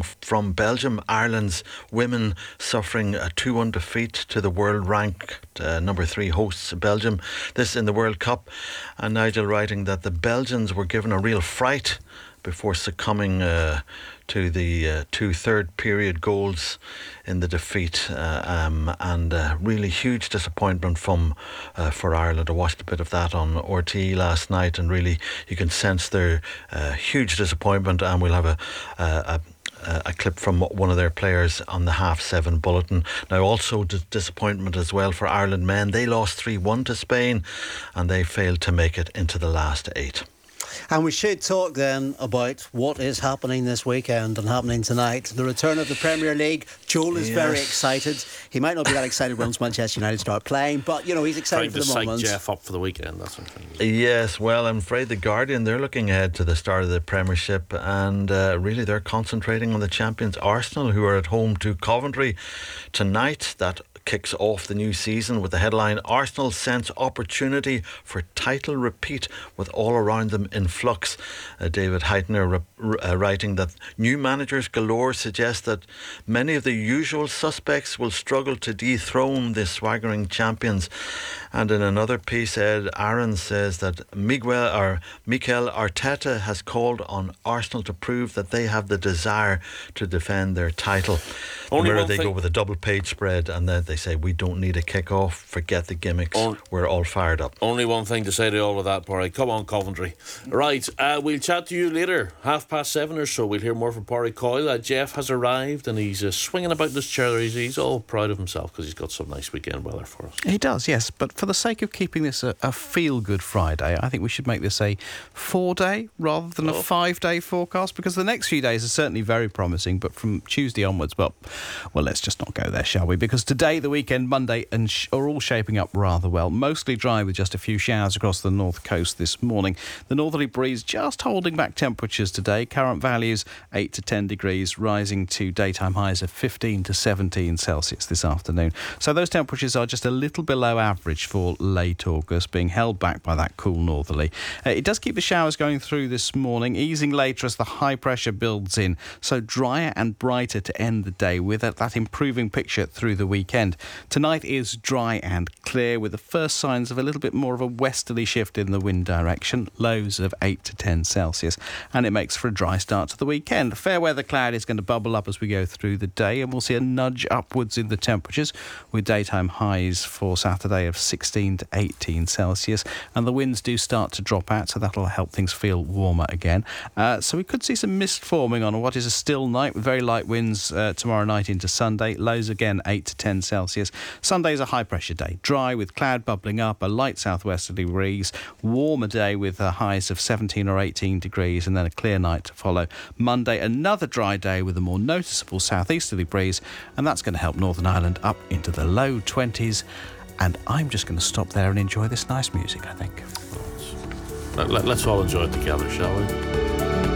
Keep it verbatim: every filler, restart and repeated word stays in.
coming from Belgium. Ireland's women suffering a two one defeat to the world ranked uh, number three hosts Belgium. This in the World Cup. And Nigel writing that the Belgians were given a real fright before succumbing uh, to the uh, two third period goals in the defeat, uh, um, and uh, really huge disappointment from uh, for Ireland. I watched a bit of that on R T E last night, and really you can sense their uh, huge disappointment. And we'll have a, a, a a clip from one of their players on the half seven bulletin. Now also d- disappointment as well for Ireland men. They lost three one to Spain, and they failed to make it into the last eight. And we should talk then about what is happening this weekend and happening tonight. The return of the Premier League. Joel is yes. very excited. He might not be that excited once Manchester United start playing, but you know he's excited trying for the to moment. Psych Jeff up for the weekend. That's what I'm trying to do. Yes, well, I'm afraid the Guardian, they're looking ahead to the start of the Premiership, and uh, really they're concentrating on the champions Arsenal, who are at home to Coventry tonight. That kicks off the new season with the headline, Arsenal sense opportunity for title repeat with all around them in flux. Uh, David Heitner re- uh, writing that new managers galore suggest that many of the usual suspects will struggle to dethrone the swaggering champions. And in another piece, Ed Aaron says that Miguel or Mikel Arteta has called on Arsenal to prove that they have the desire to defend their title. Only the mirror one they thing- go with a double page spread, and then they say we don't need a kick-off, forget the gimmicks, On- we're all fired up. Only one thing to say to all of that, Parry. Come on, Coventry. Right, uh, we'll chat to you later, half past seven or so. We'll hear more from Parry Coyle. Uh, Jeff has arrived and he's uh, swinging about this chair. He's, he's all proud of himself because he's got some nice weekend weather for us. He does, yes, but for the sake of keeping this a, a feel-good Friday, I think we should make this a four-day rather than Oh. a five-day forecast, because the next few days are certainly very promising, but from Tuesday onwards, well, well, let's just not go there, shall we? Because today, the weekend, Monday, and sh- are all shaping up rather well. Mostly dry with just a few showers across the north coast this morning. The northerly breeze just holding back temperatures today. Current values eight to ten degrees, rising to daytime highs of fifteen to seventeen Celsius this afternoon. So those temperatures are just a little below average for late August, being held back by that cool northerly. Uh, it does keep the showers going through this morning, easing later as the high pressure builds in. So drier and brighter to end the day, with that, that improving picture through the weekend. Tonight is dry and clear, with the first signs of a little bit more of a westerly shift in the wind direction, lows of eight to ten Celsius, and it makes for a dry start to the weekend. Fair weather cloud is going to bubble up as we go through the day, and we'll see a nudge upwards in the temperatures, with daytime highs for Saturday of sixteen to eighteen Celsius, and the winds do start to drop out, so that'll help things feel warmer again. Uh, so we could see some mist forming on what is a still night, with very light winds uh, tomorrow night into Sunday, lows again eight to ten Celsius. Sunday's a high pressure day, dry with cloud bubbling up, a light southwesterly breeze, warmer day with uh, highs of seventeen or eighteen degrees, and then a clear night to follow. Monday, another dry day with a more noticeable southeasterly breeze, and that's going to help Northern Ireland up into the low twenties. And I'm just going to stop there and enjoy this nice music, I think. Let, let, let's all enjoy it together, shall we?